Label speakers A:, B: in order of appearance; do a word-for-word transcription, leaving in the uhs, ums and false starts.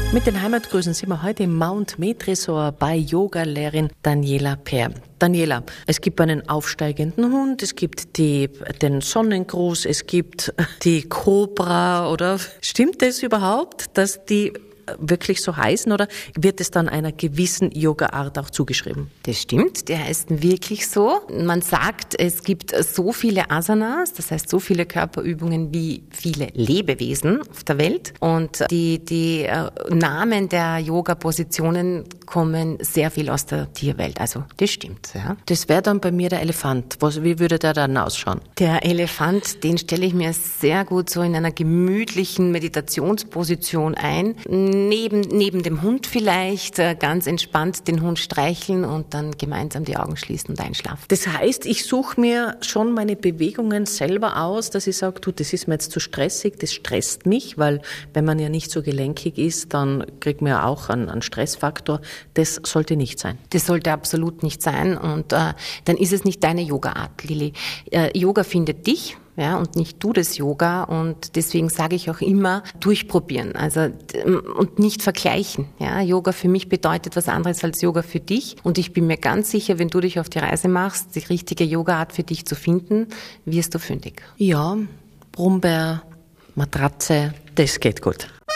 A: Mit den Heimatgrüßen sind wir heute im Mount Med Resort bei Yogalehrerin Daniela Peer. Daniela, es gibt einen aufsteigenden Hund, es gibt die, den Sonnengruß, es gibt die Cobra, oder? Stimmt das überhaupt, dass die wirklich so heißen, oder wird es dann einer gewissen Yoga-Art auch zugeschrieben?
B: Das stimmt, die heißen wirklich so. Man sagt, es gibt so viele Asanas, das heißt so viele Körperübungen wie viele Lebewesen auf der Welt. Und die, die äh, Namen der Yoga-Positionen kommen sehr viel aus der Tierwelt. Also das stimmt. Ja.
A: Das wäre dann bei mir der Elefant. Was, wie würde der dann ausschauen?
B: Der Elefant, den stelle ich mir sehr gut so in einer gemütlichen Meditationsposition ein. Neben, neben dem Hund vielleicht, ganz entspannt den Hund streicheln und dann gemeinsam die Augen schließen und einschlafen.
A: Das heißt, ich suche mir schon meine Bewegungen selber aus, dass ich sage, du, das ist mir jetzt zu stressig, das stresst mich, weil wenn man ja nicht so gelenkig ist, dann kriegt man ja auch einen, einen Stressfaktor. Das sollte nicht sein.
B: Das sollte absolut nicht sein und äh, dann ist es nicht deine Yoga-Art, Lilly. Äh, Yoga findet dich. Ja, und nicht du das Yoga, und deswegen sage ich auch immer, durchprobieren, also und nicht vergleichen. Ja, Yoga für mich bedeutet was anderes als Yoga für dich, und ich bin mir ganz sicher, wenn du dich auf die Reise machst, die richtige Yoga-Art für dich zu finden, wirst du fündig.
A: Ja, Brombeer, Matratze, das geht gut.